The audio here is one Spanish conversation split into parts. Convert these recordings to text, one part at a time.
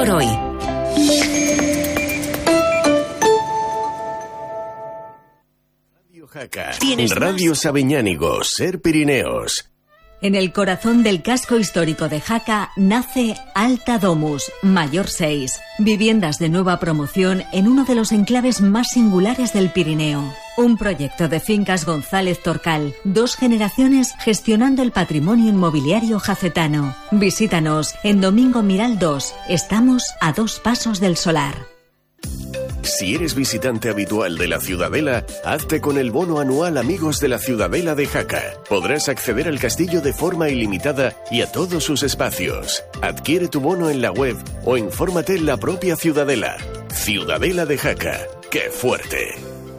por hoy. Radio Jaca, Radio Sabiñánigo, Ser Pirineos. En el corazón del casco histórico de Jaca nace Alta Domus, Mayor 6. Viviendas de nueva promoción en uno de los enclaves más singulares del Pirineo. Un proyecto de Fincas González Torcal. 2 generaciones gestionando el patrimonio inmobiliario jacetano. Visítanos en Domingo Miral 2. Estamos a 2 pasos del solar. Si eres visitante habitual de la Ciudadela, hazte con el bono anual Amigos de la Ciudadela de Jaca. Podrás acceder al castillo de forma ilimitada y a todos sus espacios. Adquiere tu bono en la web o infórmate en la propia Ciudadela. Ciudadela de Jaca. ¡Qué fuerte!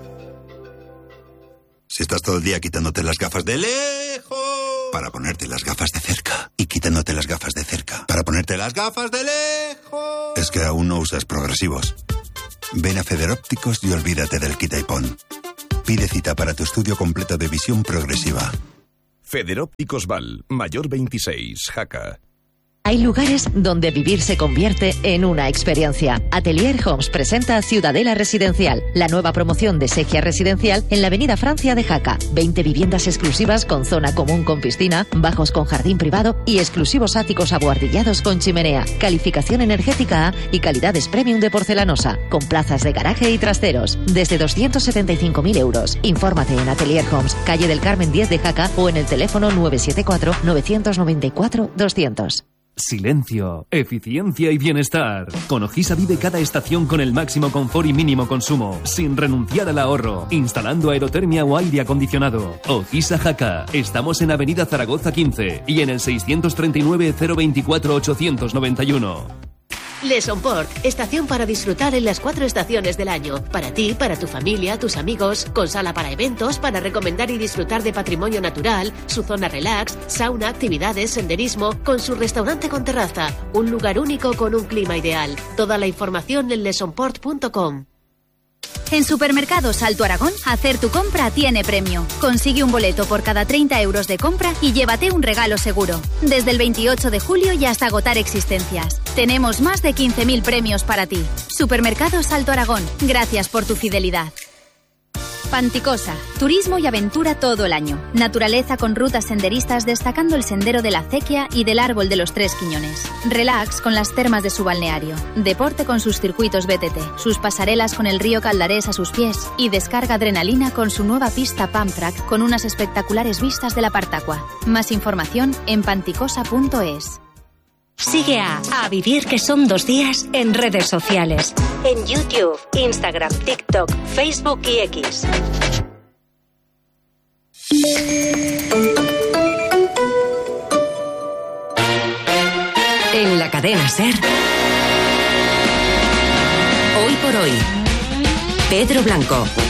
Si estás todo el día quitándote las gafas de lejos para ponerte las gafas de cerca y quitándote las gafas de cerca para ponerte las gafas de lejos, es que aún no usas progresivos. Ven a Federópticos y olvídate del quita y pon. Pide cita para tu estudio completo de visión progresiva. Federópticos Val, Mayor 26, Jaca. Hay lugares donde vivir se convierte en una experiencia. Atelier Homes presenta Ciudadela Residencial, la nueva promoción de Sequia Residencial en la Avenida Francia de Jaca. 20 viviendas exclusivas con zona común con piscina, bajos con jardín privado y exclusivos áticos abuhardillados con chimenea. Calificación energética A y calidades premium de porcelanosa, con plazas de garaje y trasteros. Desde 275.000 euros. Infórmate en Atelier Homes, calle del Carmen 10 de Jaca o en el teléfono 974-994-200. Silencio, eficiencia y bienestar. Con Ojisa vive cada estación con el máximo confort y mínimo consumo, sin renunciar al ahorro, instalando aerotermia o aire acondicionado. Ojisa Jaca. Estamos en Avenida Zaragoza 15 y en el 639 024 891. Lesomport, estación para disfrutar en las 4 estaciones del año. Para ti, para tu familia, tus amigos, con sala para eventos, para recomendar y disfrutar de patrimonio natural, su zona relax, sauna, actividades, senderismo, con su restaurante con terraza. Un lugar único con un clima ideal. Toda la información en lesomport.com. En Supermercados Alto Aragón, hacer tu compra tiene premio. Consigue un boleto por cada 30 euros de compra y llévate un regalo seguro. Desde el 28 de julio y hasta agotar existencias. Tenemos más de 15.000 premios para ti. Supermercados Alto Aragón, gracias por tu fidelidad. Panticosa, turismo y aventura todo el año. Naturaleza con rutas senderistas destacando el sendero de la Acequia y del Árbol de los 3 Quiñones. Relax con las termas de su balneario. Deporte con sus circuitos BTT, sus pasarelas con el río Caldarés a sus pies y descarga adrenalina con su nueva pista Pump Track con unas espectaculares vistas de la Partacua. Más información en panticosa.es. Sigue a Vivir que son 2 días en redes sociales. En YouTube, Instagram, TikTok, Facebook y X. En la cadena SER. Hoy por hoy. Pedro Blanco.